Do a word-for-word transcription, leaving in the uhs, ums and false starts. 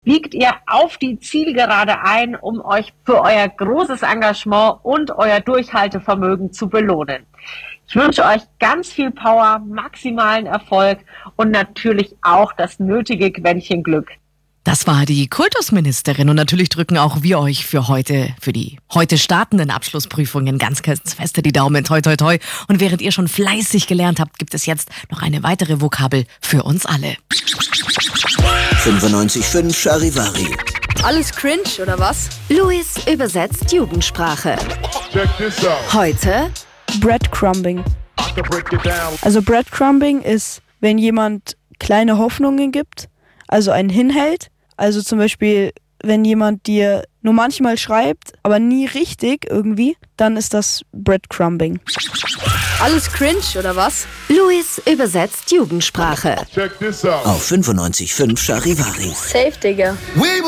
biegt ihr auf die Zielgerade ein, um euch für euer großes Engagement und euer Durchhaltevermögen zu belohnen. Ich wünsche euch ganz viel Power, maximalen Erfolg und natürlich auch das nötige Quäntchen Glück. Das war die Kultusministerin und natürlich drücken auch wir euch für heute, für die heute startenden Abschlussprüfungen ganz, ganz feste die Daumen, toi toi toi. Und während ihr schon fleißig gelernt habt, gibt es jetzt noch eine weitere Vokabel für uns alle. fünfundneunzig Komma fünf Charivari. Alles cringe, oder was? Luis übersetzt Jugendsprache. Heute Breadcrumbing. Also Breadcrumbing ist, wenn jemand kleine Hoffnungen gibt, also einen hinhält. Also zum Beispiel, wenn jemand dir nur manchmal schreibt, aber nie richtig irgendwie, dann ist das Breadcrumbing. Alles cringe, oder was? Luis übersetzt Jugendsprache. Auf fünfundneunzig Komma fünf Charivari. Safe, Digga.